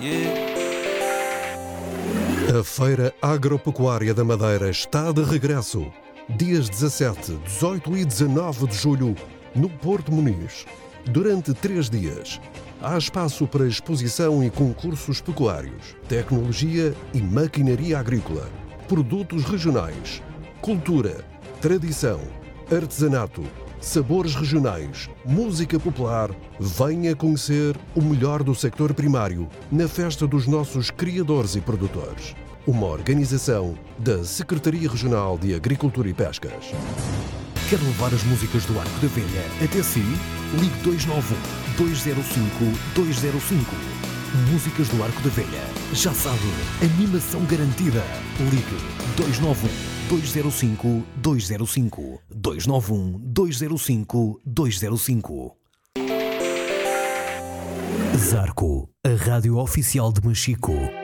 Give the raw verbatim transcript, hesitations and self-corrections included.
A Feira Agropecuária da Madeira está de regresso. Dias dezassete, dezoito e dezanove de julho, no Porto Muniz. Durante três dias, há espaço para exposição e concursos pecuários, tecnologia e maquinaria agrícola, produtos regionais, cultura, tradição, artesanato, sabores regionais, música popular. Venha conhecer o melhor do sector primário na Festa dos Nossos Criadores e Produtores. Uma organização da Secretaria Regional de Agricultura e Pescas. Quer levar as músicas do Arco da Velha até si? Ligue dois nove um, dois zero cinco, dois zero cinco. Músicas do Arco da Velha. Já sabe, animação garantida. Ligue dois nove um, dois zero cinco, dois zero cinco. dois nove um, dois zero cinco, dois zero cinco. Zarco, a rádio oficial de Machico.